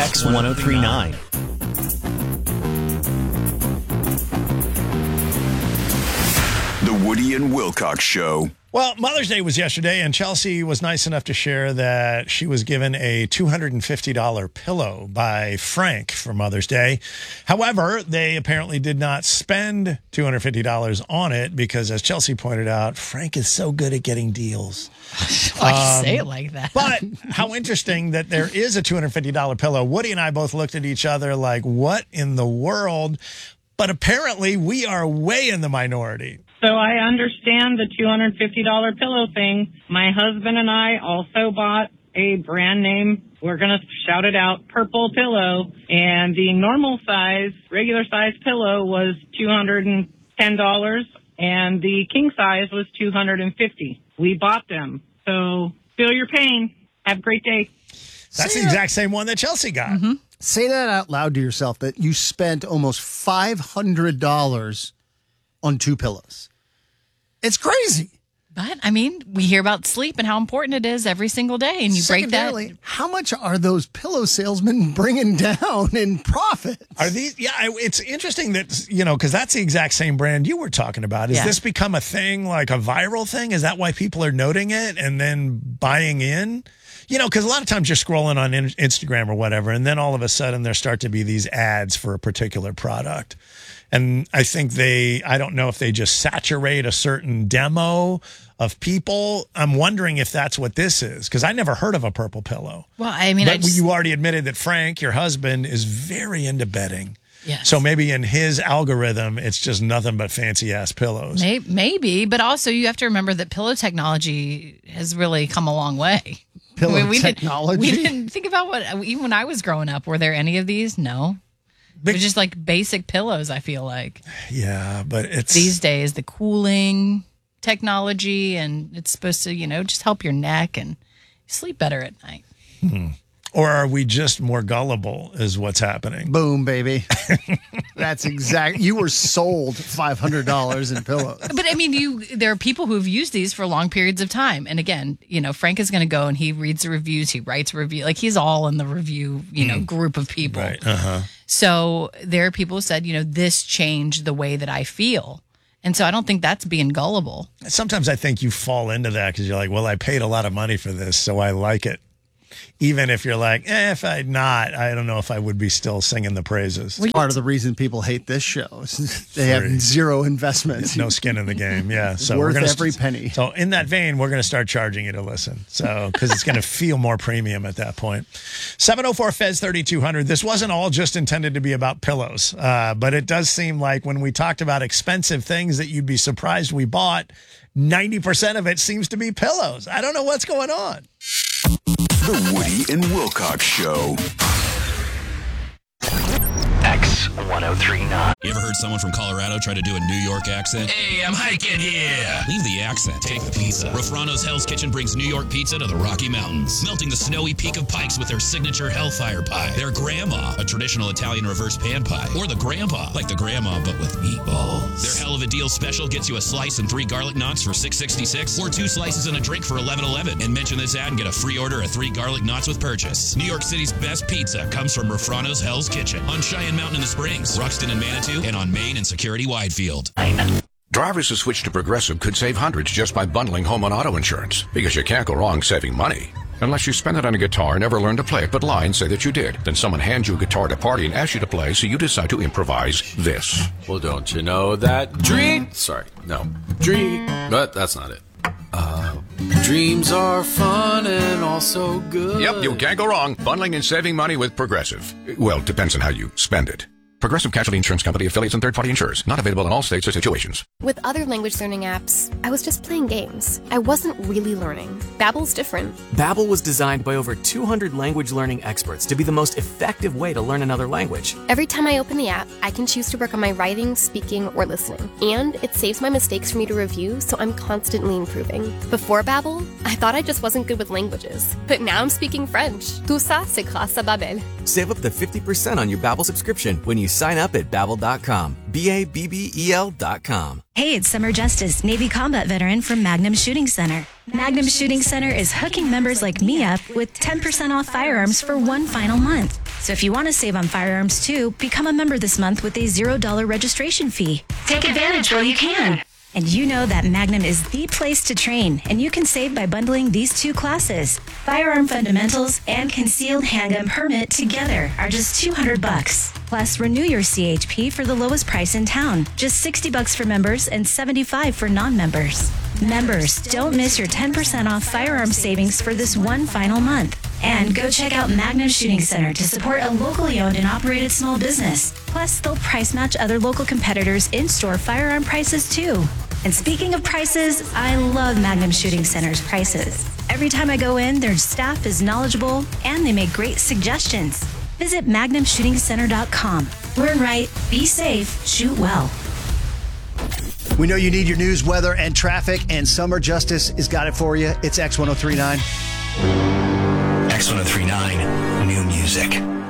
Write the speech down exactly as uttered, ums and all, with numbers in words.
X ten thirty-nine. The Woody and Wilcox Show. Well, Mother's Day was yesterday, and Chelsea was nice enough to share that she was given a two hundred fifty dollars pillow by Frank for Mother's Day. However, they apparently did not spend two hundred fifty dollars on it because, as Chelsea pointed out, Frank is so good at getting deals. Why um, say it like that? But how interesting that there is a two hundred fifty dollars pillow. Woody and I both looked at each other like, what in the world? But apparently we are way in the minority. So I understand the two hundred fifty dollars pillow thing. My husband and I also bought a brand name, we're going to shout it out, Purple Pillow. And the normal size, regular size pillow was two hundred ten dollars and the king size was two hundred fifty dollars. We bought them. So feel your pain. Have a great day. That's Say the that. exact same one that Chelsea got. Mm-hmm. Say that out loud to yourself, that you spent almost five hundred dollars on two pillows. It's crazy. But, I mean, we hear about sleep and how important it is every single day, and you break that. Secondarily, how much are those pillow salesmen bringing down in profit? Are these? Yeah, I- it's interesting that, you know, because that's the exact same brand you were talking about. Has Yeah. this become a thing, like a viral thing? Is that why people are noting it and then buying in? You know, because a lot of times you're scrolling on in- Instagram or whatever, and then all of a sudden there start to be these ads for a particular product. And I think they, I don't know if they just saturate a certain demo of people. I'm wondering if that's what this is, because I never heard of a purple pillow. Well, I mean, But I just, you already admitted that Frank, your husband, is very into bedding. Yes. So maybe in his algorithm, it's just nothing but fancy ass pillows. May- maybe, but also you have to remember that pillow technology has really come a long way. Pillow I mean, we technology? Didn't, we didn't think about what, even when I was growing up, were there any of these? No. It was just like basic pillows, I feel like. Yeah, but it's These days, the cooling technology, and it's supposed to, you know, just help your neck and sleep better at night. Hmm. Or are we just more gullible is what's happening? Boom, baby. That's exact. You were sold five hundred dollars in pillows. But I mean, you there are people who've used these for long periods of time. And again, you know, Frank is going to go and he reads the reviews, he writes a review. Like he's all in the review, you know, Mm. group of people. Right. Uh-huh. So there are people who said, you know, this changed the way that I feel. And so I don't think that's being gullible. Sometimes I think you fall into that because you're like, well, I paid a lot of money for this, so I like it. Even if you're like, eh, if I'd not, I don't know if I would be still singing the praises. Part of the reason people hate this show is they have Free. zero investment. No skin in the game. Yeah. So Worth we're gonna every st- penny. So in that vein, we're going to start charging you to listen. So because it's going to feel more premium at that point. seven oh four F E Z thirty-two hundred. This wasn't all just intended to be about pillows, uh, but it does seem like when we talked about expensive things that you'd be surprised we bought, ninety percent of it seems to be pillows. I don't know what's going on. The Woody and Wilcox Show. X ten thirty-nine. You ever heard someone from Colorado try to do a New York accent? Hey, I'm hiking here. Leave the accent. Take the pizza. Rafrano's Hell's Kitchen brings New York pizza to the Rocky Mountains, melting the snowy peak of Pikes with their signature Hellfire pie, their grandma, a traditional Italian reverse pan pie, or the grandpa, like the grandma but with meatballs. Their Hell of a Deal special gets you a slice and three garlic knots for six sixty-six, or two slices and a drink for eleven eleven. And mention this ad and get a free order of three garlic knots with purchase. New York City's best pizza comes from Rafrano's Hell's Kitchen on Cheyenne Mountain in the Springs, Ruxton and Manitou, and on Main and Security Widefield. Drivers who switch to Progressive could save hundreds just by bundling home and auto insurance, because you can't go wrong saving money. Unless you spend it on a guitar and never learn to play it but lie and say that you did. Then someone hands you a guitar at a party and asks you to play, so you decide to improvise this. Well, don't you know that dream... Sorry, no. Dream... But that's not it. Uh, dreams are fun and also good. Yep, you can't go wrong bundling and saving money with Progressive. Well, depends on how you spend it. Progressive Casualty Insurance Company, affiliates, and third-party insurers. Not available in all states or situations. With other language learning apps, I was just playing games. I wasn't really learning. Babbel's different. Babbel was designed by over two hundred language learning experts to be the most effective way to learn another language. Every time I open the app, I can choose to work on my writing, speaking, or listening. And it saves my mistakes for me to review, so I'm constantly improving. Before Babbel, I thought I just wasn't good with languages. But now I'm speaking French. Tout ça, c'est grâce à Babbel. Save up to fifty percent on your Babbel subscription when you sign up at babbel dot com. B A B B E L dot com. Hey, it's Summer Justice, Navy combat veteran from Magnum Shooting Center. Magnum Shooting Center is hooking members like me up with ten percent off firearms for one final month. So if you want to save on firearms too, become a member this month with a zero dollars registration fee. Take advantage while you can. And you know that Magnum is the place to train, and you can save by bundling these two classes. Firearm Fundamentals and Concealed Handgun Permit together are just two hundred bucks. Plus, renew your C H P for the lowest price in town, just sixty bucks for members and seventy-five for non-members. Members, don't miss your ten percent off firearm savings for this one final month. And go check out Magnum Shooting Center to support a locally owned and operated small business. Plus, they'll price match other local competitors' in-store firearm prices too. And speaking of prices, I love Magnum Shooting Center's prices. Every time I go in, their staff is knowledgeable and they make great suggestions. Visit magnum shooting center dot com. Learn right, be safe, shoot well. We know you need your news, weather, and traffic, and Summer Justice has got it for you. It's X ten thirty-nine. X ten thirty-nine, new music.